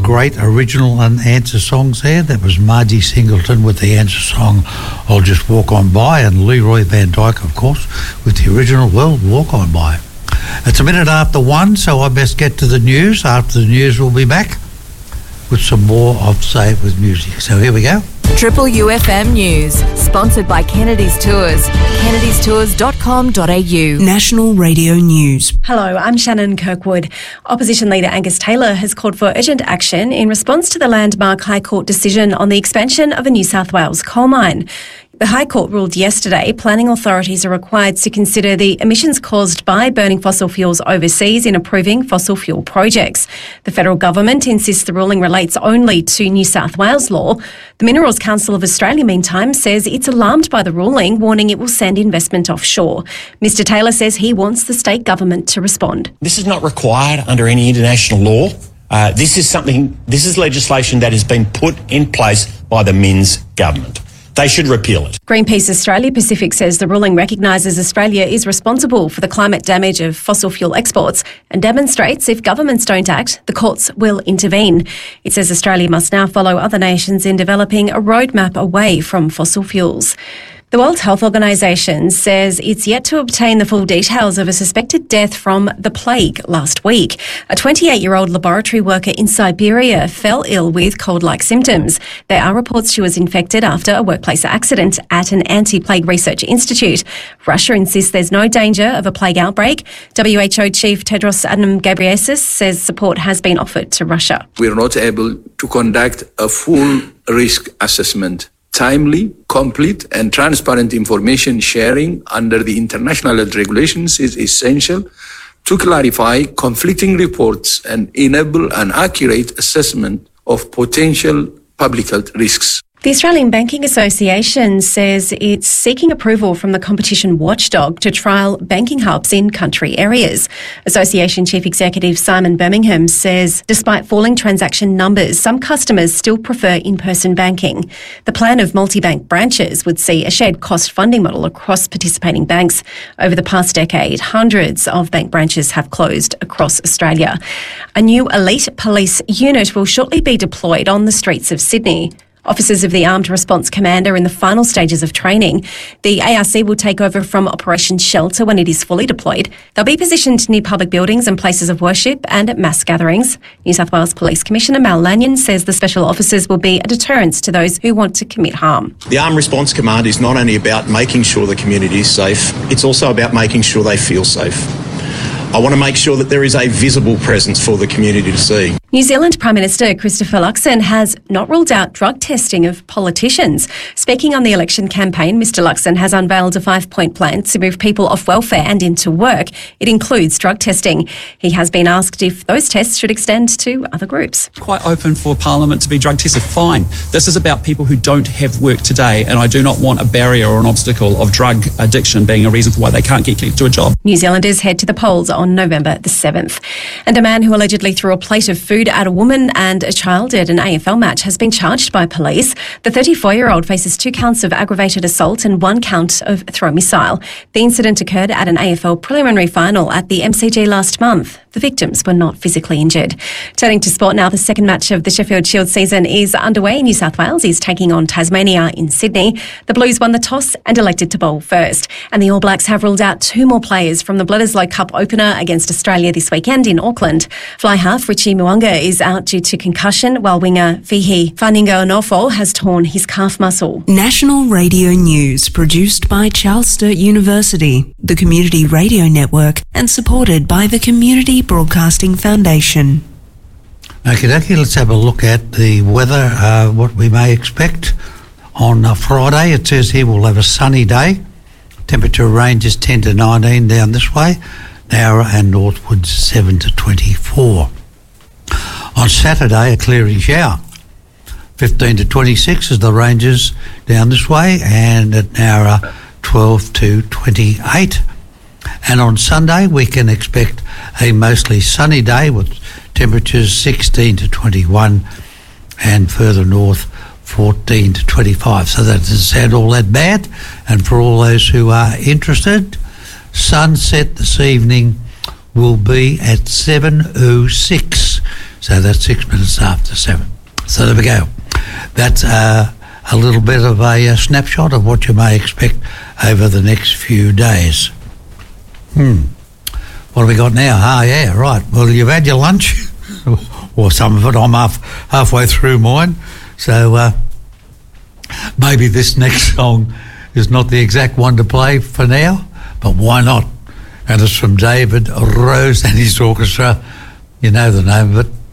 great original and answer songs there. That was Margie Singleton with the answer song I'll Just Walk On By, and Leroy Van Dyke, of course, with the original Well, Walk On By. It's a minute after 1, so I best get to the news. After the news, we'll be back with some more of Say It With Music. So here we go. Triple UFM News, sponsored by Kennedy's Tours, kennedystours.com.au. National Radio News. Hello, I'm Shannon Kirkwood. Opposition leader Angus Taylor has called for urgent action in response to the landmark High Court decision on the expansion of a New South Wales coal mine. The High Court ruled yesterday planning authorities are required to consider the emissions caused by burning fossil fuels overseas in approving fossil fuel projects. The federal government insists the ruling relates only to New South Wales law. The Minerals Council of Australia, meantime, says it's alarmed by the ruling, warning it will send investment offshore. Mr Taylor says he wants the state government to respond. This is not required under any international law. This is legislation that has been put in place by the Mins government. They should repeal it. Greenpeace Australia Pacific says the ruling recognises Australia is responsible for the climate damage of fossil fuel exports and demonstrates if governments don't act, the courts will intervene. It says Australia must now follow other nations in developing a roadmap away from fossil fuels. The World Health Organization says it's yet to obtain the full details of a suspected death from the plague last week. A 28-year-old laboratory worker in Siberia fell ill with cold-like symptoms. There are reports she was infected after a workplace accident at an anti-plague research institute. Russia insists there's no danger of a plague outbreak. WHO Chief Tedros Adhanom Ghebreyesus says support has been offered to Russia. We're not able to conduct a full risk assessment. Timely, complete and transparent information sharing under the international health regulations is essential to clarify conflicting reports and enable an accurate assessment of potential public health risks. The Australian Banking Association says it's seeking approval from the competition watchdog to trial banking hubs in country areas. Association Chief Executive Simon Birmingham says despite falling transaction numbers, some customers still prefer in-person banking. The plan of multi-bank branches would see a shared cost funding model across participating banks. Over the past decade, hundreds of bank branches have closed across Australia. A new elite police unit will shortly be deployed on the streets of Sydney. Officers of the Armed Response Command are in the final stages of training. The ARC will take over from Operation Shelter when it is fully deployed. They'll be positioned near public buildings and places of worship and at mass gatherings. New South Wales Police Commissioner Mal Lanyon says the special officers will be a deterrence to those who want to commit harm. The Armed Response Command is not only about making sure the community is safe, it's also about making sure they feel safe. I want to make sure that there is a visible presence for the community to see. New Zealand Prime Minister Christopher Luxon has not ruled out drug testing of politicians. Speaking on the election campaign, Mr Luxon has unveiled a 5-point plan to move people off welfare and into work. It includes drug testing. He has been asked if those tests should extend to other groups. Quite open for Parliament to be drug tested. Fine. This is about people who don't have work today, and I do not want a barrier or an obstacle of drug addiction being a reason for why they can't get to a job. New Zealanders head to the polls on November the 7th. And a man who allegedly threw a plate of food at a woman and a child at an AFL match has been charged by police. The 34-year-old faces 2 counts of aggravated assault and 1 count of throw missile. The incident occurred at an AFL preliminary final at the MCG last month. The victims were not physically injured. Turning to sport now, the second match of the Sheffield Shield season is underway. New South Wales is taking on Tasmania in Sydney. The Blues won the toss and elected to bowl first. And the All Blacks have ruled out 2 more players from the Bledisloe Cup opener against Australia this weekend in Auckland. Fly half Richie Mo'unga is out due to concussion, while winger Fihi Faningo-Onofo has torn his calf muscle. National Radio News, produced by Charles Sturt University, the Community Radio Network, and supported by the Community Broadcasting Foundation. Okay, let's have a look at the weather, what we may expect on Friday. It says here we'll have a sunny day. Temperature range is 10 to 19 down this way. Nowra and northwards 7 to 24. On Saturday, a clearing shower. 15 to 26 is the ranges down this way, and at Nowra 12 to 28. And on Sunday, we can expect a mostly sunny day with temperatures 16 to 21 and further north 14 to 25. So that doesn't sound all that bad. And for all those who are interested, sunset this evening will be at 7:06. So that's 6 minutes after 7. So there we go. That's a little bit of a snapshot of what you may expect over the next few days. What have we got now? Yeah, right. Well, you've had your lunch, or some of it. I'm halfway through mine. So maybe this next song is not the exact one to play for now, but why not? And it's from David Rose and his orchestra. You know the name of it.